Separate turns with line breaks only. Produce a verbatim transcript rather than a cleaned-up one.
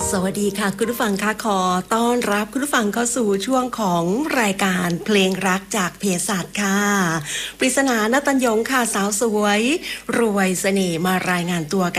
สวัสดีค่ะคุณผู้ฟังค่ะขอต้อนรับคุณผู้ฟังเข้าสู่ช่วงของรายการเพลงรักจากเภสัชค่ะปริศนาณตัญญงค่ะสาวสวยรวยเสน่ห์มารายงานตัวกัน